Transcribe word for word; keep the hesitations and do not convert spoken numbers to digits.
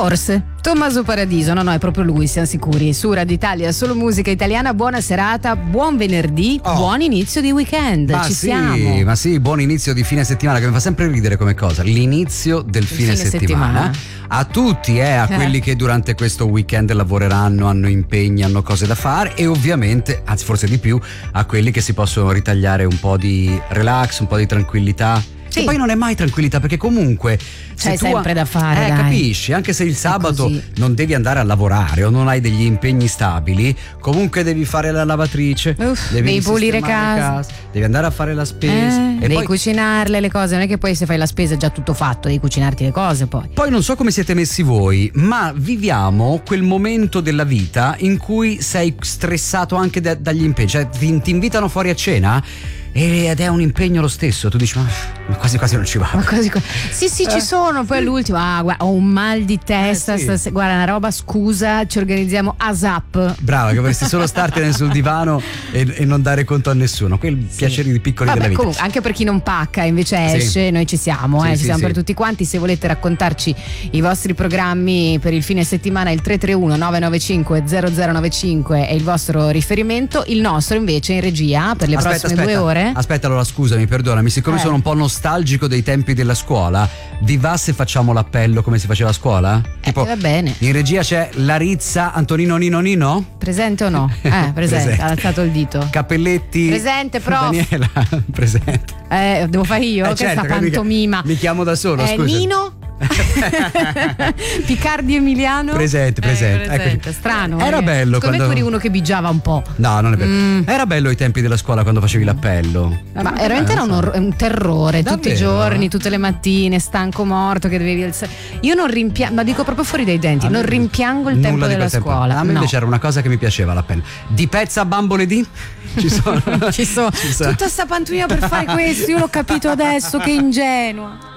Forse Tommaso Paradiso, no no è proprio lui, siamo sicuri. Su Radio Italia, solo musica italiana. Buona serata, buon venerdì, oh. buon inizio di weekend. Ma ci sì, siamo. ma sì, buon inizio di fine settimana, che mi fa sempre ridere come cosa, l'inizio del fine, fine settimana. settimana a tutti, eh, a eh. quelli che durante questo weekend lavoreranno, hanno impegni, hanno cose da fare, e ovviamente, anzi forse di più, a quelli che si possono ritagliare un po' di relax, un po' di tranquillità. Sì. E poi non è mai tranquillità, perché comunque c'è tu sempre ha... da fare, eh, dai. capisci, anche se il sabato non devi andare a lavorare o non hai degli impegni stabili, comunque devi fare la lavatrice, Uff, devi, devi pulire casa. casa, devi andare a fare la spesa, eh, e devi poi... cucinarle le cose, non è che poi se fai la spesa è già tutto fatto, devi cucinarti le cose poi. Poi non so come siete messi voi, ma viviamo quel momento della vita in cui sei stressato anche da, dagli impegni, cioè ti, ti invitano fuori a cena ed è un impegno lo stesso, tu dici ma, ma quasi quasi non ci vado. Ma quasi, quasi. Sì sì, eh. ci sono, poi all'ultimo ah guarda, ho un mal di testa, eh, sì. guarda una roba, scusa, ci organizziamo ASAP. Brava, che vorresti solo startene sul divano e, e non dare conto a nessuno, quei sì. piaceri piccoli Vabbè, della vita. Comunque, anche per chi non pacca invece esce, sì. noi ci siamo, sì, eh, ci sì, siamo sì. per tutti quanti. Se volete raccontarci i vostri programmi per il fine settimana, il tre tre uno nove nove cinque zero zero nove cinque è il vostro riferimento. Il nostro invece in regia per le aspetta, prossime aspetta. due ore. Aspetta, allora scusami, perdonami, siccome eh. sono un po' nostalgico dei tempi della scuola, vi va se facciamo l'appello come si faceva a scuola? Tipo, eh, va bene. In regia c'è Larizza Antonino Nino Nino? Presente o no? Eh, presente, presente. Ha alzato il dito. Cappelletti. Presente, prof. Daniela, presente. Eh, devo fare io, eh, che certo, sta pantomima. Mi chiamo da solo, eh, scusa. Nino? Picardi Emiliano? Presente, presente. Eh, presente. Strano. Era eh. bello. Secondo quando... me tu eri uno che bigiava un po'. No, non è vero. Mm. Era bello ai tempi della scuola quando facevi l'appello. Ma, ma veramente eh, era un, or- un terrore. Davvero? Tutti i giorni, tutte le mattine, stanco morto che dovevi alzare. Io non rimpiango, ma dico proprio fuori dai denti, ah, non rimpiango il tempo della scuola. A me no. invece era una cosa che mi piaceva l'appello. Di pezza bambole di? Ci sono. Ci sono. Ci sono. Tutta sta pantomima per fare questo, io l'ho capito adesso, che ingenua.